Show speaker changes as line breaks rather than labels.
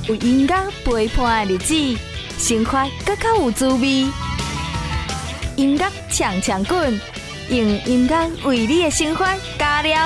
有音乐陪伴的日子，生活更较有滋味。音乐呛滚，用音乐为你的生活加料。